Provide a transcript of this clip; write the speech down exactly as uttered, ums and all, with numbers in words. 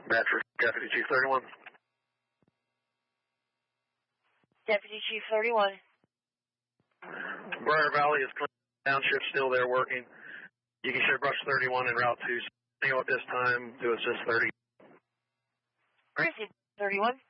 Bradford, Deputy Chief thirty-one. Deputy Chief thirty-one. Briar Valley is clean. Township still there working. You can share brush thirty-one and route two. So at this time, do assist thirty. Where is it, thirty-one?